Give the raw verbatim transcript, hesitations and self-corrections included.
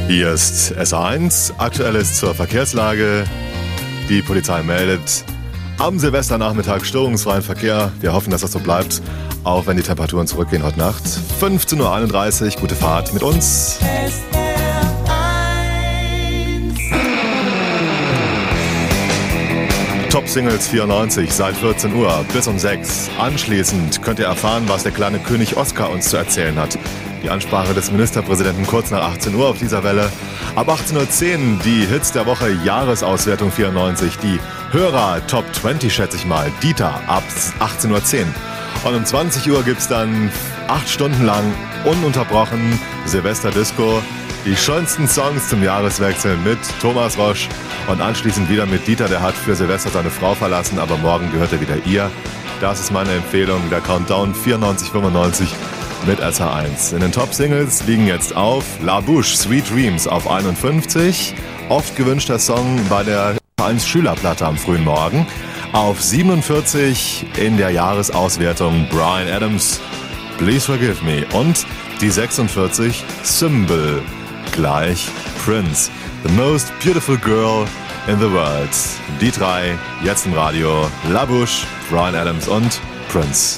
Hier ist S eins, Aktuelles zur Verkehrslage. Die Polizei meldet am Silvesternachmittag störungsfreien Verkehr. Wir hoffen, dass das so bleibt, auch wenn die Temperaturen zurückgehen heute Nacht. fünfzehn Uhr einunddreißig, gute Fahrt mit uns. Top Singles vierundneunzig seit vierzehn Uhr bis um sechs. Anschließend könnt ihr erfahren, was der kleine König Oskar uns zu erzählen hat. Die Ansprache des Ministerpräsidenten kurz nach achtzehn Uhr auf dieser Welle. Ab achtzehn Uhr zehn die Hits der Woche, Jahresauswertung vierundneunzig. Die Hörer Top zwanzig, schätze ich mal. Dieter ab achtzehn Uhr zehn. Und um zwanzig Uhr gibt's dann acht Stunden lang ununterbrochen Silvester-Disco. Die schönsten Songs zum Jahreswechsel mit Thomas Rosch. Und anschließend wieder mit Dieter, der hat für Silvester seine Frau verlassen, aber morgen gehört er wieder ihr. Das ist meine Empfehlung, der Countdown vierundneunzig fünfundneunzig mit S H eins. In den Top-Singles liegen jetzt auf La Bouche, Sweet Dreams auf einundfünfzig. Oft gewünschter Song bei der eins Schülerplatte am frühen Morgen. Auf siebenundvierzig in der Jahresauswertung Bryan Adams, Please Forgive Me. Und die sechsundvierzig, Symbol, gleich Prince. The Most Beautiful Girl in the World. Die drei jetzt im Radio. La Bouche, Bryan Adams und Prince.